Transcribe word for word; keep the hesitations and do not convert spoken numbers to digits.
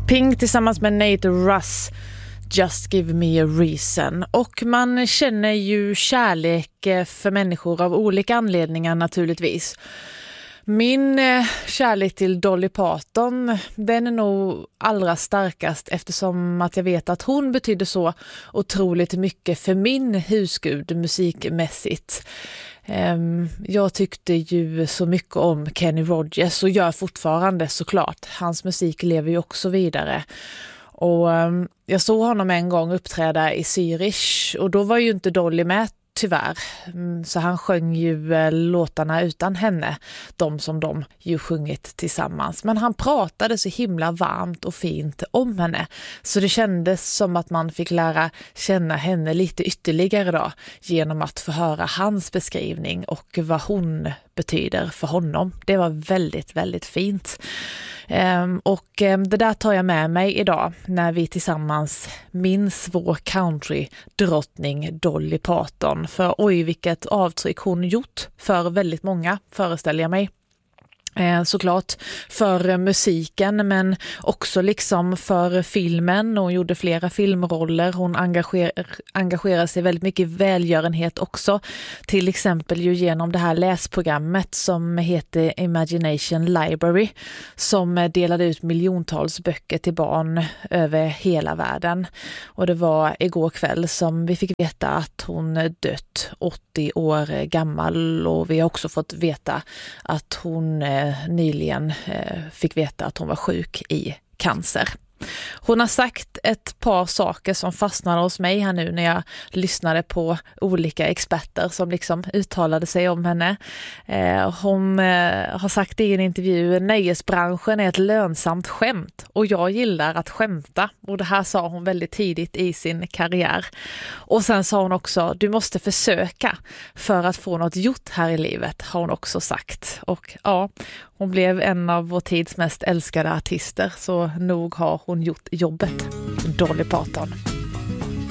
Pink tillsammans med Nate Russ, Just Give Me a Reason. Och man känner ju kärlek för människor av olika anledningar naturligtvis. Min kärlek till Dolly Parton, den är nog allra starkast eftersom att jag vet att hon betyder så otroligt mycket för min husgud musikmässigt. Jag tyckte ju så mycket om Kenny Rogers och gör fortfarande såklart. Hans musik lever ju också vidare. Och jag såg honom en gång uppträda i Zürich och då var ju inte Dolly med tyvärr. Så han sjöng ju låtarna utan henne, de som de ju sjungit tillsammans. Men han pratade så himla varmt och fint om henne. Så det kändes som att man fick lära känna henne lite ytterligare då, genom att få höra hans beskrivning och vad hon betyder för honom. Det var väldigt, väldigt fint. Um, och um, det där tar jag med mig idag när vi tillsammans minns vår country-drottning Dolly Parton. För oj, vilket avtryck hon gjort för väldigt många, föreställer jag mig. Eh, såklart för musiken men också liksom för filmen. Hon gjorde flera filmroller. Hon engager, engagerar sig väldigt mycket i välgörenhet också. Till exempel ju genom det här läsprogrammet som heter Imagination Library som delade ut miljontals böcker till barn över hela världen. Och det var igår kväll som vi fick veta att hon dött åttio år gammal och vi har också fått veta att hon nyligen fick veta att hon var sjuk i cancer. Hon har sagt ett par saker som fastnade hos mig här nu när jag lyssnade på olika experter som liksom uttalade sig om henne. Hon har sagt i en intervju: nöjesbranschen är ett lönsamt skämt och jag gillar att skämta. Och det här sa hon väldigt tidigt i sin karriär. Och sen sa hon också: du måste försöka för att få något gjort här i livet, har hon också sagt. Och ja, hon blev en av vår tids mest älskade artister, så nog har hon gjort jobbet. Dolly Parton.